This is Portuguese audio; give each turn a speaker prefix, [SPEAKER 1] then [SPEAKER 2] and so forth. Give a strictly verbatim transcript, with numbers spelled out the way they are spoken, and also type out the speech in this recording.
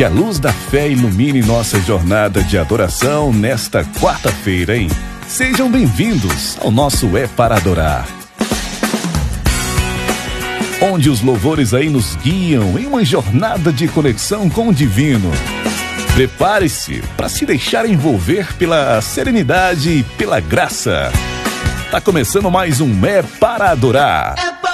[SPEAKER 1] Que a luz da fé ilumine nossa jornada de adoração nesta quarta-feira, hein? Sejam bem-vindos ao nosso É Para Adorar, onde os louvores aí nos guiam em uma jornada de conexão com o divino. Prepare-se para se deixar envolver pela serenidade e pela graça. Tá começando mais um É Para Adorar.